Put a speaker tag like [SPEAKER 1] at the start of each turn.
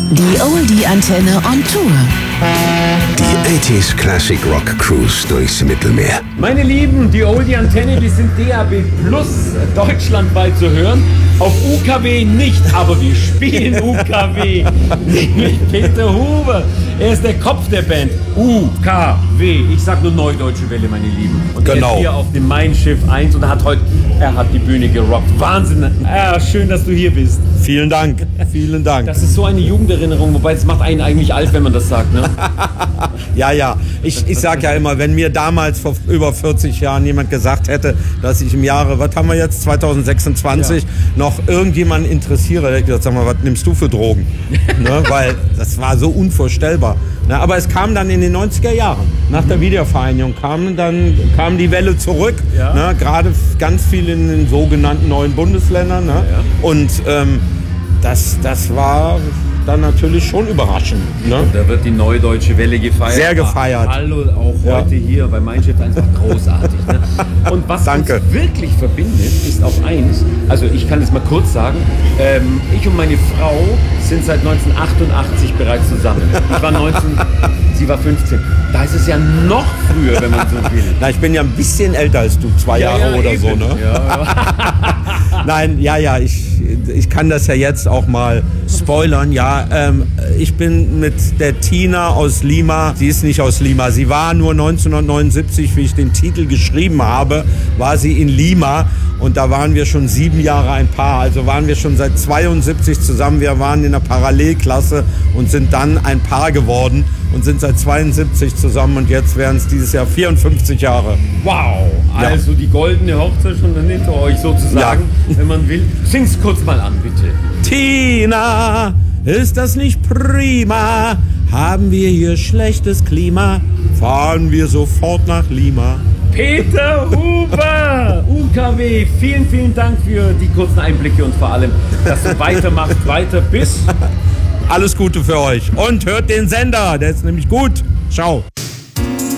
[SPEAKER 1] Die Oldie-Antenne on Tour.
[SPEAKER 2] Die 80s Classic Rock Cruise durchs Mittelmeer.
[SPEAKER 3] Meine Lieben, die Oldie-Antenne, wir sind DAB Plus deutschlandweit zu hören. Auf UKW nicht, aber wir spielen UKW. Nämlich Peter Huber. Er ist der Kopf der Band. UKW. Ich sag nur Neudeutsche Welle, meine Lieben. Und er ist hier auf dem Mein Schiff 1 und er hat die Bühne gerockt. Wahnsinn. Schön, dass du hier bist.
[SPEAKER 4] Vielen Dank, vielen Dank.
[SPEAKER 3] Das ist so eine Jugenderinnerung, wobei es macht einen eigentlich alt, wenn man das sagt, ne?
[SPEAKER 4] Ja. Ich sag ja immer, wenn mir damals vor über 40 Jahren jemand gesagt hätte, dass ich im Jahre, was haben wir jetzt, 2026, noch irgendjemand interessiere, hätte ich gesagt, sag mal, was nimmst du für Drogen? Ne? Weil das war so unvorstellbar. Ne? Aber es kam dann in den 90er Jahren, nach der Wiedervereinigung, kam die Welle zurück, ne? Gerade ganz viel in den sogenannten neuen Bundesländern. Ne? Ja. Und das war dann natürlich schon überraschend. Ne?
[SPEAKER 3] Und da wird die Neudeutsche Welle gefeiert.
[SPEAKER 4] Sehr gefeiert.
[SPEAKER 3] Hallo, auch heute hier bei Mein Schiff, einfach großartig. Ne? Und was uns wirklich verbindet, ist auch eins. Also ich kann es mal kurz sagen. Ich und meine Frau sind seit 1988 bereits zusammen. Ich war 19, sie war 15. Da ist es ja noch früher, wenn man so will.
[SPEAKER 4] Na, ich bin ja ein bisschen älter als du, 2 Jahre oder eben. So. Ne? Ja. Nein, ich kann das ja jetzt auch mal spoilern. Ja, ich bin mit der Tina aus Lima, sie ist nicht aus Lima, sie war nur 1979, wie ich den Titel geschrieben habe, war sie in Lima und da waren wir schon 7 Jahre ein Paar, also waren wir schon seit 72 zusammen, wir waren in der Parallelklasse und sind dann ein Paar geworden und sind seit 72 zusammen und jetzt wären es dieses Jahr 54 Jahre.
[SPEAKER 3] Wow, also die goldene Hochzeit schon hinter euch sozusagen, wenn man will. Sing's kurz mal an, bitte.
[SPEAKER 4] Tina, ist das nicht prima? Haben wir hier schlechtes Klima? Fahren wir sofort nach Lima.
[SPEAKER 3] Peter Huber, UKW, vielen, vielen Dank für die kurzen Einblicke und vor allem, dass du weitermachst, weiter bis...
[SPEAKER 4] Alles Gute für euch und hört den Sender, der ist nämlich gut. Ciao.